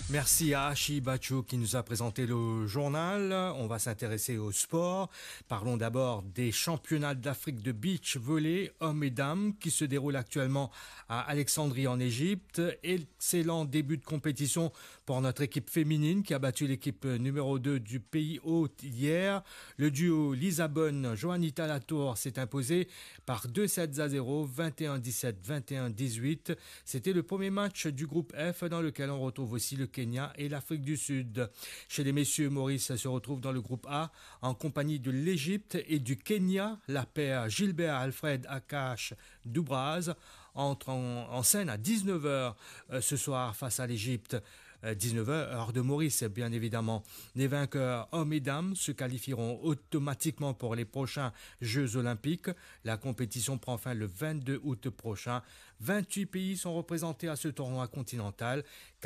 Merci à Hachi Bachou qui nous a présenté le journal. On va s'intéresser au sport. Parlons d'abord des championnats d'Afrique de beach volley hommes et dames qui se déroulent actuellement à Alexandrie en Égypte. Excellent début de compétition pour notre équipe féminine qui a battu l'équipe numéro 2 du pays hôte hier. Le duo Lisabonne-Joanita Latour s'est imposé par 2-7-0, 21-17, 21-18. C'était le premier match du groupe F dans lequel on retrouve aussi le Kenya et l'Afrique du Sud. Chez les messieurs, Maurice se retrouve dans le groupe A en compagnie de l'Égypte et du Kenya. La paire Gilbert Alfred Akash Dubraz entre en scène à 19h ce soir face à l'Égypte. 19h, heure de Maurice, bien évidemment. Les vainqueurs hommes et dames se qualifieront automatiquement pour les prochains Jeux Olympiques. La compétition prend fin le 22 août prochain. 28 pays sont représentés à ce tournoi continental.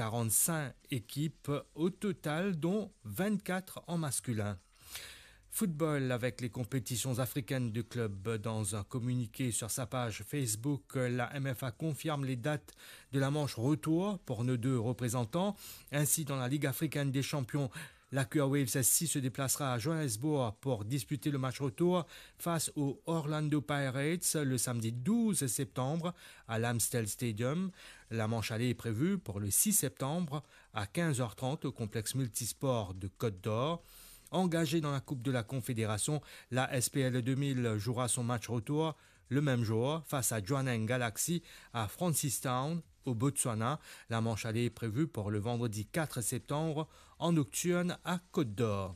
45 équipes au total, dont 24 en masculin. Football avec les compétitions africaines de club. Dans un communiqué sur sa page Facebook, la MFA confirme les dates de la manche retour pour nos deux représentants. Ainsi, dans la Ligue africaine des champions, la QR Waves SC se déplacera à Johannesburg pour disputer le match retour face aux Orlando Pirates le samedi 12 septembre à l'Amstel Stadium. La manche aller est prévue pour le 6 septembre à 15h30 au complexe multisport de Côte d'Or. Engagée dans la Coupe de la Confédération, la SPL 2000 jouera son match retour le même jour face à Jwaneng Galaxy à Francistown au Botswana. La manche aller est prévue pour le vendredi 4 septembre en nocturne à Côte d'Or.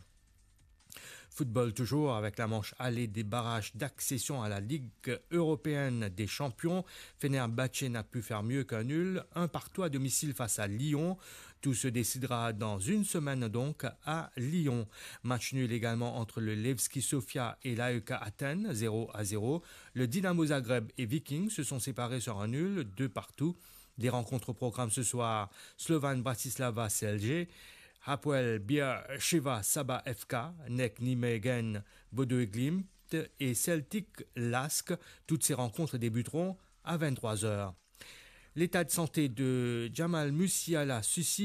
Football toujours avec la manche aller des barrages d'accession à la Ligue européenne des champions. Fenerbahçe n'a pu faire mieux qu'un nul, un partout à domicile face à Lyon. Tout se décidera dans une semaine donc à Lyon. Match nul également entre le Levski Sofia et l'AEK Athènes, 0-0. Le Dynamo Zagreb et Viking se sont séparés sur un nul, 2 partout. Des rencontres au programme ce soir, Slovan Bratislava CLG, Hapoel Beersheva Saba FK, NEC Nijmegen Bodo Glimt et Celtic Lask. Toutes ces rencontres débuteront à 23h. L'état de santé de Jamal Musiala suscite